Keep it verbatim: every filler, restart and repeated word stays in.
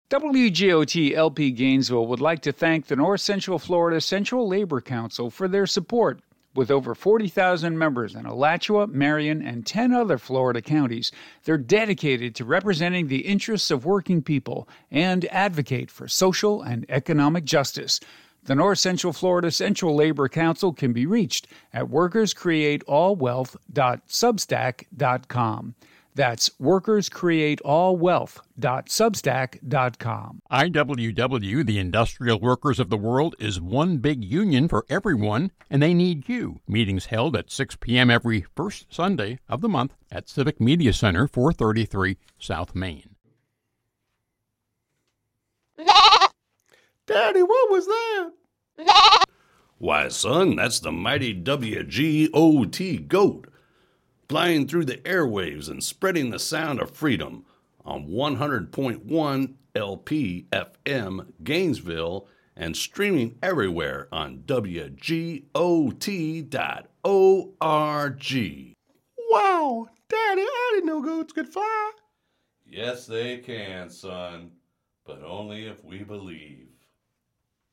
W G O T L P Gainesville would like to thank the North Central Florida Central Labor Council for their support. With over forty thousand members in Alachua, Marion, and ten other Florida counties, they're dedicated to representing the interests of working people and advocate for social and economic justice. The North Central Florida Central Labor Council can be reached at workers create all wealth dot substack dot com. That's workers create all wealth dot substack dot com. I W W, the Industrial Workers of the World, is one big union for everyone, and they need you. Meetings held at six p.m. every first Sunday of the month at Civic Media Center, four thirty-three South Main. Daddy, what was that? Why, son, that's the mighty W G O T goat, flying through the airwaves and spreading the sound of freedom on one hundred point one L P F M Gainesville and streaming everywhere on W G O T dot org. Wow, Daddy, I didn't know goats could fly. Yes, they can, son, but only if we believe.